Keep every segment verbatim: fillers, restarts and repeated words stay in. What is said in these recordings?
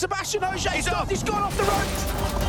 Sébastien Ogier he's stopped. He's gone off the road.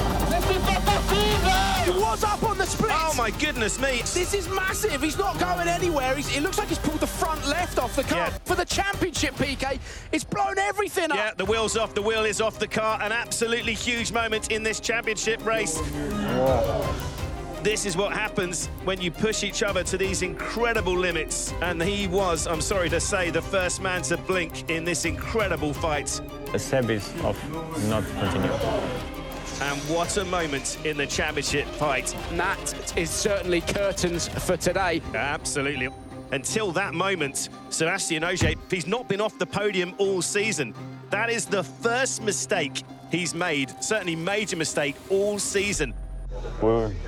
He was up on the split. Oh, my goodness me. This is massive. He's not going anywhere. He's, it looks like he's pulled the front left off the car. Yeah. For the championship, P K, it's blown everything up. Yeah, the wheel's off. The wheel is off the car. An absolutely huge moment in this championship race. Wow. This is what happens when you push each other to these incredible limits. And he was, I'm sorry to say, the first man to blink in this incredible fight. Seb is off, not continue. And what a moment in the championship fight. And that is certainly curtains for today. Absolutely. Until that moment, Sébastien Ogier, he's not been off the podium all season. That is the first mistake he's made, certainly major mistake all season. Ouais, ouais.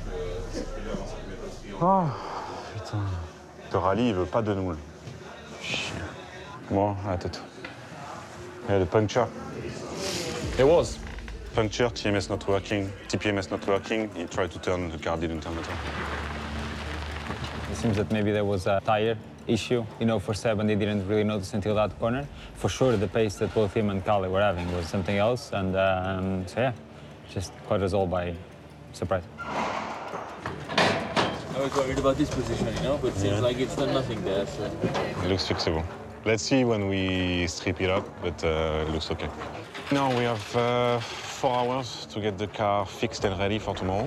Oh, putain. Le rallye, il veut pas de nous. Chien. Bon, à tout. Yeah, the puncture. It was. Puncture, T M S not working, T P M S not working. He tried to turn, the car didn't turn at all. It seems that maybe there was a tire issue, you know, for Seb, and they didn't really notice until that corner. For sure, the pace that both him and Kalle were having was something else, and um, so yeah, just caught us all by surprise. I was worried about this position, you know, but it seems Yeah. like it's done nothing there, so... It looks fixable. Let's see when we strip it up, but uh, it looks okay. Now we have uh, four hours to get the car fixed and ready for tomorrow.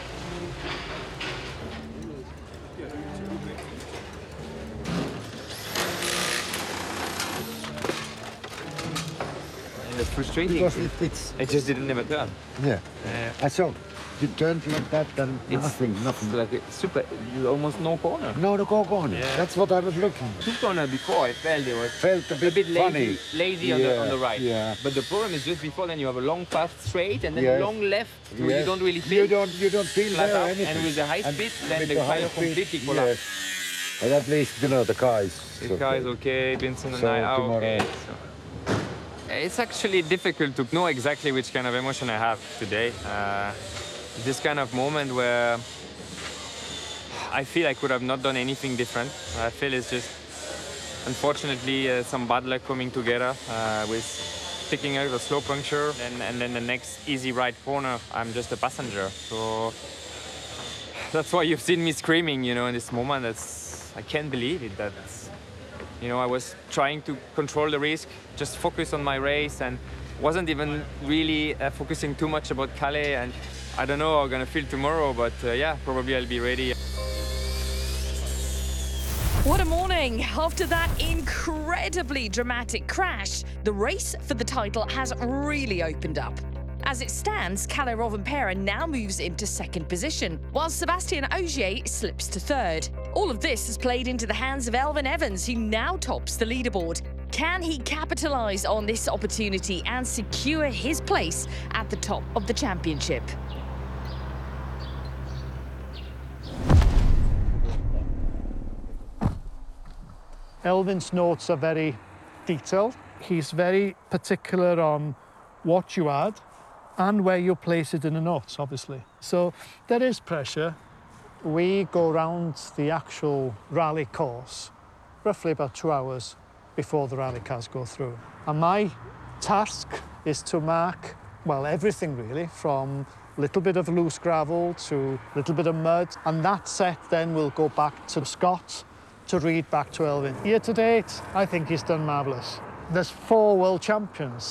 And it's frustrating. Because it, it's, It just didn't never turn. yeah. Yeah. I saw it turned like that, then It's nothing, nothing. Like a super, almost no corner. No, the go corner. Yeah. That's what I was looking. Two corner before, I felt it was Felt a bit, a bit lazy, funny. lazy on, the, on the Yeah, right. yeah. But the problem is just before then you have a long fast straight and then Yes. long left, so Yes. you don't really feel You don't, you don't feel flat there out. anything. And with the high And speed, then with the high tire speed, completely collapsed. yes. But at least, you know, the car is... The car is okay, Vincent and So I are tomorrow- okay. So. It's actually difficult to know exactly which kind of emotion I have today. Uh, this kind of moment where I feel I could have not done anything different. I feel it's just, unfortunately, uh, some bad luck coming together uh, with picking out a slow puncture, and, and then the next easy right corner, I'm just a passenger. So that's why you've seen me screaming, you know, in this moment. That's, I can't believe it. That's, you know, I was trying to control the risk, just focus on my race, and wasn't even really uh, focusing too much about Calais. And I don't know how I'm gonna feel tomorrow, but uh, yeah, probably I'll be ready. What a morning! After that incredibly dramatic crash, the race for the title has really opened up. As it stands, Kalle Rovanperä now moves into second position, while Sébastien Ogier slips to third. All of this has played into the hands of Elfyn Evans, who now tops the leaderboard. Can he capitalise on this opportunity and secure his place at the top of the championship? Elfyn's notes are very detailed. He's very particular on what you add and where you place it in the notes, obviously. So there is pressure. We go around the actual rally course roughly about two hours before the rally cars go through. And my task is to mark, well, everything really, from a little bit of loose gravel to a little bit of mud. And that set then will go back to Scott to read back to Elfyn. Year to date, I think he's done marvellous. There's four world champions.